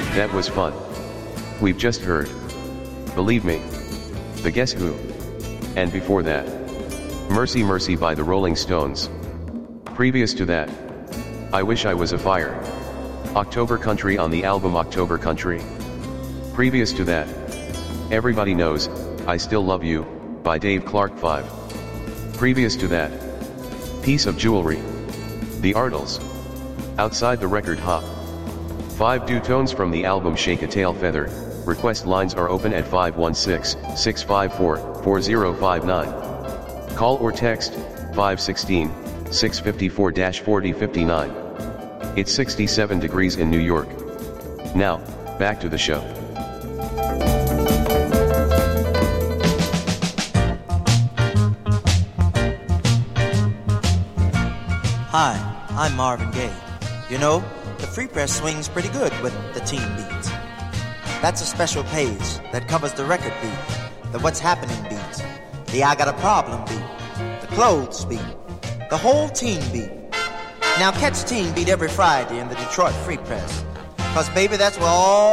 That was fun. We've just heard. Believe me. The Guess Who. And before that. Mercy Mercy by the Rolling Stones. Previous to that. I Wish I Was a Fire. October Country on the album October Country. Previous to that. Everybody Knows, I Still Love You, by Dave Clark 5. Previous to that. Piece of Jewelry. The Artles. Outside the Record Hop. 5 dutones from the album Shake a Tail Feather. Request lines are open at 516-654-4059. Call or text 516-654-4059. It's 67 degrees in New York. Now, back to the show. Hi, I'm Marvin Gaye. You know, the Free Press swings pretty good with the teen beats. That's a special page that covers the record beat, the What's Happening beat, the I Got a Problem beat, the Clothes beat, the whole teen beat. Now catch Teen Beat every Friday in the Detroit Free Press, 'cause baby, that's where all